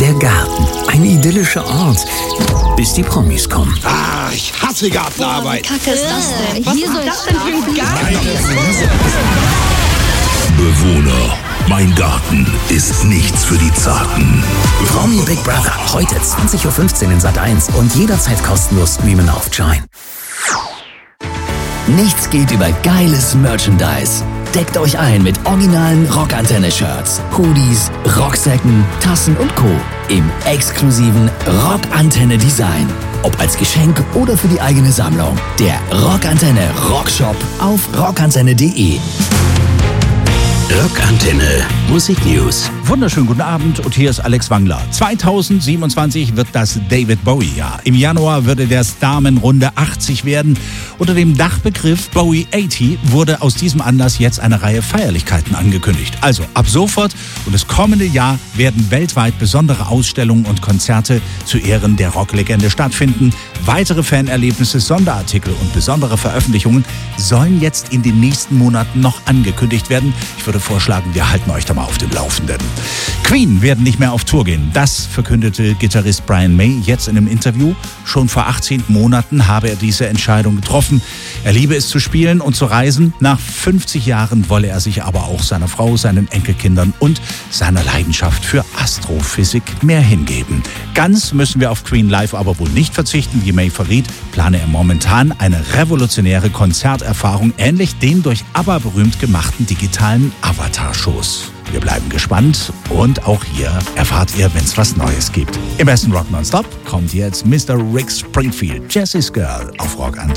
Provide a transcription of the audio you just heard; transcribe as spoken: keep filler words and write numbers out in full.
Der Garten. Ein idyllischer Ort. Bis die Promis kommen. Ah, ich hasse Gartenarbeit. Boah, wie kacke ist das denn? Was ist das denn für ein Garten? Bewohner, mein Garten ist nichts für die Zarten. Promi Big Brother. Heute zwanzig Uhr fünfzehn in Sat eins und jederzeit kostenlos streamen auf Join. Nichts geht über geiles Merchandise. Deckt euch ein mit originalen Rockantenne-Shirts, Hoodies, Rocksäcken, Tassen und Co. im exklusiven Rockantenne-Design. Ob als Geschenk oder für die eigene Sammlung. Der Rockantenne Rockshop auf rockantenne punkt de. Rockantenne Musik News. Wunderschönen guten Abend und hier ist Alex Wangler. zweitausendsiebenundzwanzig wird das David Bowie-Jahr. Im Januar würde der Starman Runde achtzig werden. Unter dem Dachbegriff Bowie achtzig wurde aus diesem Anlass jetzt eine Reihe Feierlichkeiten angekündigt. Also ab sofort und das kommende Jahr werden weltweit besondere Ausstellungen und Konzerte zu Ehren der Rocklegende stattfinden. Weitere Fanerlebnisse, Sonderartikel und besondere Veröffentlichungen sollen jetzt in den nächsten Monaten noch angekündigt werden. Ich würde vorschlagen, wir halten euch da mal auf dem Laufenden. Queen werden nicht mehr auf Tour gehen. Das verkündete Gitarrist Brian May jetzt in einem Interview. Schon vor achtzehn Monaten habe er diese Entscheidung getroffen. Er liebe es zu spielen und zu reisen. Nach fünfzig Jahren wolle er sich aber auch seiner Frau, seinen Enkelkindern und seiner Leidenschaft für Astrophysik mehr hingeben. Ganz müssen wir auf Queen Live aber wohl nicht verzichten. Wie May verriet, plane er momentan eine revolutionäre Konzerterfahrung, ähnlich den durch ABBA berühmt gemachten digitalen Avatar-Shows. Wir bleiben gespannt und auch hier erfahrt ihr, wenn es was Neues gibt. Im besten Rock Nonstop kommt jetzt Mister Rick Springfield, Jessie's Girl auf Rockantenne.